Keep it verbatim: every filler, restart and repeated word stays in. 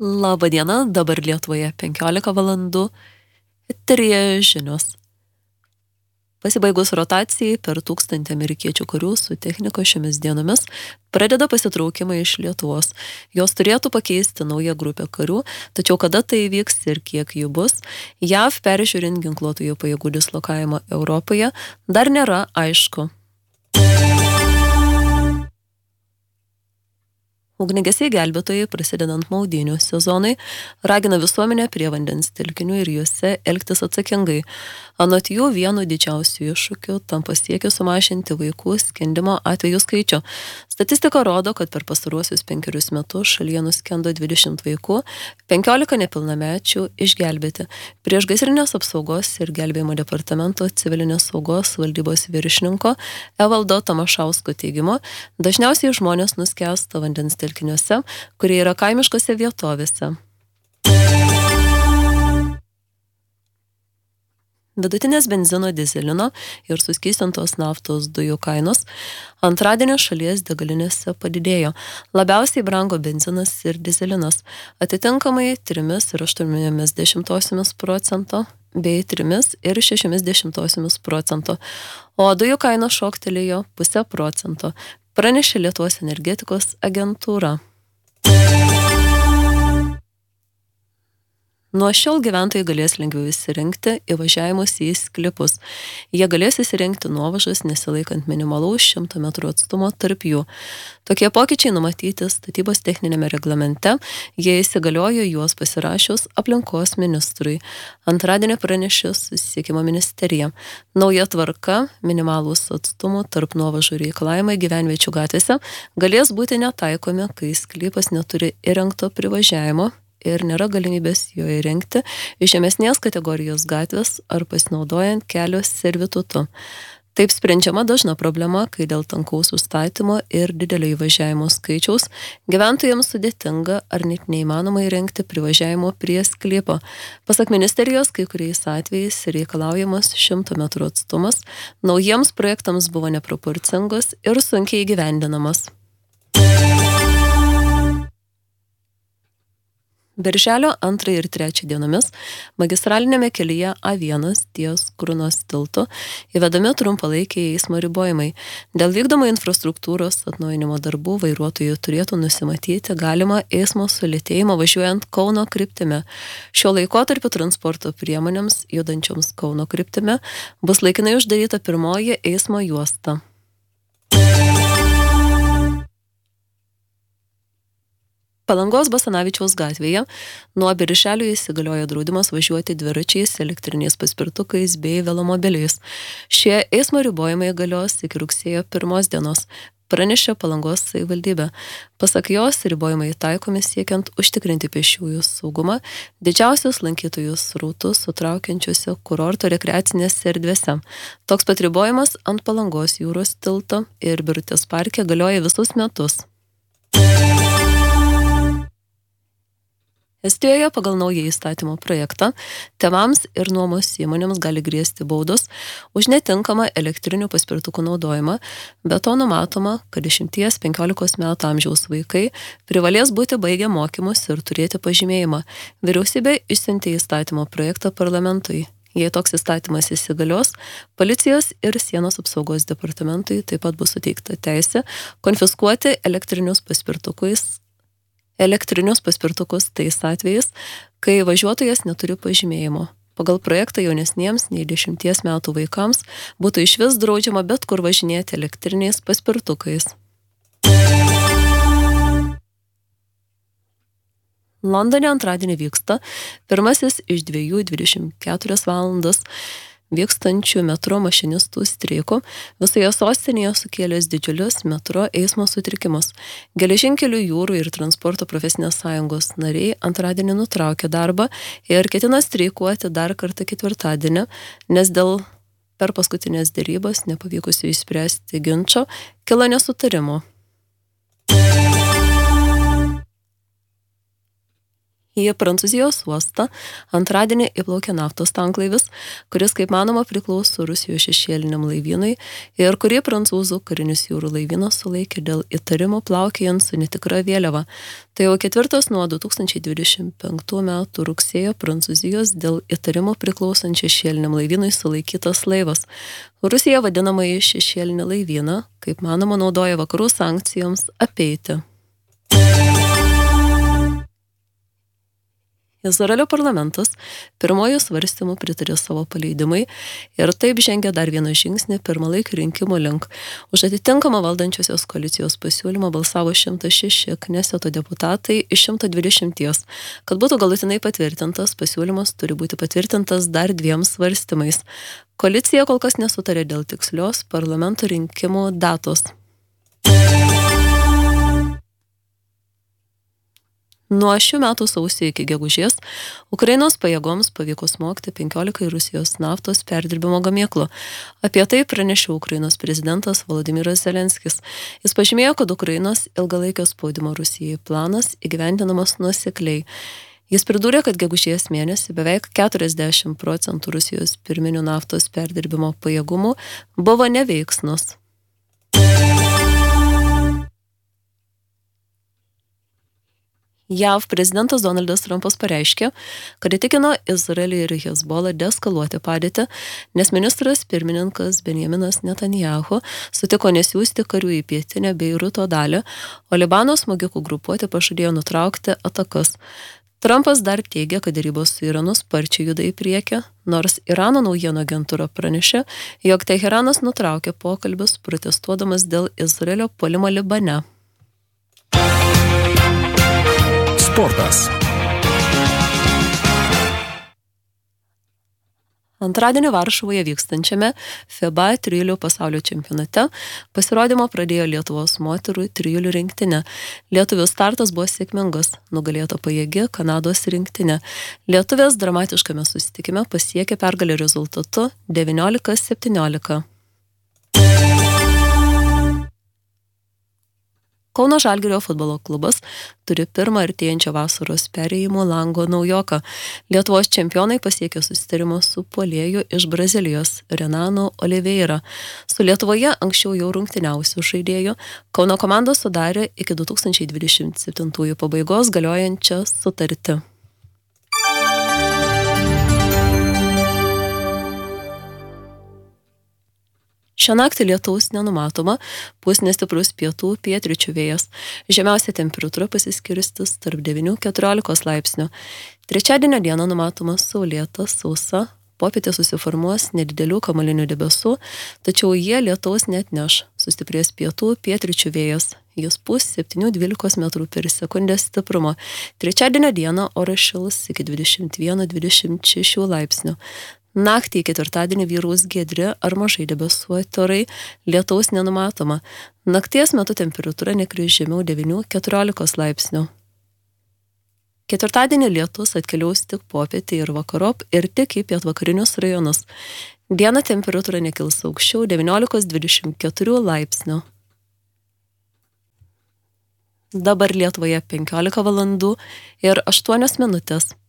Labą dieną, dabar Lietuvoje penkiolika valandų, eteryje žinios. Pasibaigus rotacijai per tūkstantį amerikiečių karių su technika šiomis dienomis pradeda pasitraukimą iš Lietuvos. Jos turėtų pakeisti naują grupę karių, tačiau kada tai įvyks ir kiek jų bus, J A V peržiūrint ginkluotųjų pajėgų dislokavimą Europoje dar nėra aišku. Ugniagesiai gelbėtojai, prasidedant maudynių sezonui, ragina visuomenę prie vandens telkinių ir juose elgtis atsakingai. Anot jų vienu didžiausių iššūkių tampa siekis sumažinti vaikų skendimo atvejų skaičių. Statistika rodo, kad per pastaruosius penkerius metus šalyje nuskendo dvidešimt vaikų, penkiolika nepilnamečių išgelbėti. Priešgaisrinės apsaugos ir gelbėjimo departamento civilinės saugos valdybos viršininko Evaldo Tamašausko teigimu, dažniausiai žmonės nuskęsta vandens telkiniuose, kurie yra kaimiškose vietovėse. Vidutinės benzino, dizelino ir suskystintos naftos dujų kainos antradienio šalies degalinėse padidėjo. Labiausiai brango benzinas ir dizelinas, atitinkamai trimis ir aštuoniomis dešimtosiomis procento bei trimis ir šešiomis dešimtosiomis procento, o dujų kainos šoktelėjo pusę procento, pranešė Lietuvos energetikos agentūra. Nuo šiol gyventojai galės lengviau įsirengti įvažiavimus į sklypus. Jie galės įsirengti nuovažas nesilaikant minimalaus šimto metrų atstumo tarp jų. Tokie pokyčiai numatyti statybos techninėme reglamente, jie įsigaliojo juos pasirašius aplinkos ministrui. Antradienį pranešė Susisiekimo ministerija. Nauja tvarka, minimalūs atstumų tarp nuovažų reikalavimai gyvenviečių gatvėse galės būti netaikomi, kai sklypas neturi įrengto privažiavimo ir nėra galimybės jo įrengti iš žemesnės kategorijos gatvės ar pasinaudojant kelio servitutu. Taip sprendžiama dažna problema, kai dėl tankaus užstatymo ir didelio įvažiavimo skaičiaus gyventojams sudėtinga ar net neįmanoma įrengti privažiavimo prie sklypo. Pasak ministerijos, kai kuriais atvejais reikalaujamas šimto metrų atstumas naujiems projektams buvo neproporcingas ir sunkiai įgyvendinamas. Birželio antrą ir trečią dienomis magistralinėme kelyje A vienas ties Krunos tiltu įvedami trumpalaikiai eismo ribojimai. Dėl vykdomo infrastruktūros atnaujinimo darbų vairuotojai turėtų nusimatyti galimą eismo sulėtėjimą važiuojant Kauno kryptimi. Šiuo laikotarpiu transporto priemonėms judančioms Kauno kryptimi bus laikinai uždaryta pirmoji eismo juosta. Palangos Basanavičiaus gatvėje nuo birželio įsigaliojo draudimas važiuoti dviračiais, elektriniais paspirtukais bei velomobiliais. Šie eismo ribojimai galios iki rugsėjo pirmos dienos, pranešė Palangos savivaldybė. Pasak jos, ribojimai taikomi siekiant užtikrinti pėsčiųjų saugumą didžiausius lankytojų srautus sutraukiančiuose kurorto rekreacinėse erdvėse. Toks pat ribojimas ant Palangos jūros tilto ir Birutės parke galioja visus metus. Estijoje pagal naują įstatymo projektą tėvams ir nuomos įmonėms gali grėsti baudos už netinkamą elektrinių paspirtukų naudojimą, be to numatoma, kad dešimties penkiolikos metų amžiaus vaikai privalės būti baigę mokymus ir turėti pažymėjimą. Vyriausybė išsiuntė įstatymo projektą parlamentui. Jei toks įstatymas įsigalios, policijos ir sienos apsaugos departamentui taip pat bus suteikta teisė konfiskuoti elektrinius paspirtukais elektrinius paspirtukus tais atvejais, kai važiuotojas neturi pažymėjimo. Pagal projektą jaunesniems nei dešimties metų vaikams būtų išvis draudžiama bet kur važinėti elektriniais paspirtukais. Londone antradienį vyksta pirmasis iš dviejų dvidešimt keturias valandas vykstančių metro mašinistų streikų, visoje sostinėje sukėlęs didžiulius metro eismo sutrikimus. Geležinkelių, jūrų ir transporto profesinės sąjungos nariai antradienį nutraukė darbą ir ketina streikuoti dar kartą ketvirtadienį, nes dėl per paskutinės derybas nepavykusių išspręsti ginčo kilo nesutarimo. Į Prancūzijos uostą antradienį įplaukė naftos tanklaivis, kuris, kaip manoma, priklauso Rusijos šešėliniam laivynui ir kurį prancūzų karinis jūrų laivynas sulaikė dėl įtarimo plaukiojant su netikra vėliava. Tai jau ketvirtas nuo du tūkstančiai dvidešimt penktų metų rugsėjo Prancūzijos dėl įtarimo priklausant šešėliniam laivynui sulaikytas laivas. Rusija vadinamąjį šešėlinį laivyną, kaip manoma, naudoja vakarų sankcijoms apeiti. Izraelio parlamentas pirmojų svarstymų pritarė savo paleidimui ir taip žengė dar vieną žingsnį pirmalaikių rinkimų link. Už atitinkamą valdančiosios koalicijos pasiūlymą balsavo šimtas šeši Kneseto deputatai iš šimto dvidešimties. Kad būtų galutinai patvirtintas, pasiūlymas turi būti patvirtintas dar dviem svarstymais. Koalicija kol kas nesutarė dėl tikslios parlamento rinkimų datos. Nuo šių metų sausio iki gegužės Ukrainos pajėgoms pavyko smogti penkiolika Rusijos naftos perdirbimo gamyklų. Apie tai pranešė Ukrainos prezidentas Volodymyras Zelenskis. Jis pažymėjo, kad Ukrainos ilgalaikio spaudimo Rusijai planas įgyvendinamas nuosekliai. Jis pridūrė, kad gegužės mėnesį beveik keturiasdešimt procentų Rusijos pirminių naftos perdirbimo pajėgumų buvo neveiksnus. J A V prezidentas Donaldas Trumpas pareiškė, kad įtikino Izraelį ir Hezbollah deeskaluoti padėtį, nes ministras pirmininkas Benjaminas Netanyahu sutiko nesiųsti karių į pietinę Beiruto dalį, o Libano smogikų grupuotė pažadėjo nutraukti atakas. Trumpas dar teigia, kad derybos su Iranu sparčiai juda į priekį, nors Irano naujienų agentūra pranešė, jog Teheranas nutraukė pokalbius protestuodamas dėl Izraelio puolimo Libane. Sportas. Antradienį Varšuvoje vykstančiame FIBA trijulių pasaulio čempionate pasirodymo pradėjo Lietuvos moterų trijulių rinktinė. Lietuvių startas buvo sėkmingas, nugalėta pajėgi Kanados rinktinė. Lietuvės dramatiškame susitikime pasiekė pergalę rezultatu devyniolika septyniolika. Kauno Žalgirio futbolo klubas turi pirmą artėjančią vasaros perėjimo lango naujoką. Lietuvos čempionai pasiekė susitarimo su puolėju iš Brazilijos Renanu Oliveira. Su Lietuvoje anksčiau jau rungtyniausių žaidėjų Kauno komanda sudarė iki du tūkstančiai dvidešimt septintųjų pabaigos galiojančią sutartį. Šią naktį lietaus nenumatoma, pūs nestiprus pietų pietryčių vėjas. Žemiausia temperatūra pasiskirstys tarp devynių iki keturiolikos laipsnių. Trečiadienio dieną numatoma saulėta, sausa, popietė susiformuos nedidelių kamuolinių debesų, tačiau jie lietaus neatneš. Sustiprės pietų pietryčių vėjas. Jis pūs septynių iki dvylikos metrų per sekundę stiprumo. Trečiadienio dieną oras šils iki dvidešimt vieno iki dvidešimt šešių laipsnių. Naktį į ketvirtadienį vyraus giedri ar mažai debesuoti orai, lietaus nenumatoma. Nakties metu temperatūra nekris žemiau devynių iki keturiolikos laipsnių. Ketvirtadienį lietus atkeliaus tik popietį ir vakarop ir tik į pietvakarinius rajonus. Dieną temperatūra nekils aukščiau devyniolikos iki dvidešimt keturių laipsnių. Dabar Lietuvoje penkiolika valandų ir aštuonios minutės.